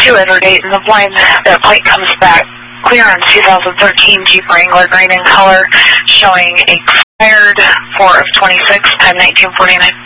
enter date, and the blind that plate comes back clear on 2013 Jeep Wrangler, green in color, showing expired 4 of 26, time 1949.